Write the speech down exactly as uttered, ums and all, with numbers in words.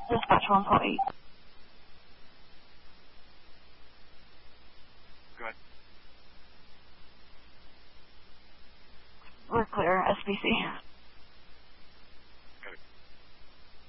Dispatch one four eight. Good. We're clear, S B C.